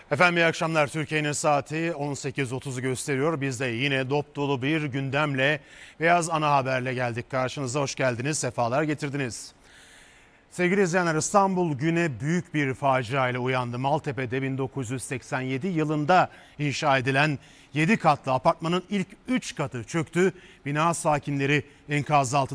Efendim iyi akşamlar. Türkiye'nin saati 18.30'u gösteriyor. Biz de yine dop dolu bir gündemle, beyaz ana haberle geldik karşınıza. Hoş geldiniz, sefalar getirdiniz. Sevgili izleyenler, İstanbul güne büyük bir facia ile uyandı. Maltepe'de 1987 yılında inşa edilen 7 katlı apartmanın ilk 3 katı çöktü. Bina sakinleri enkaz altında.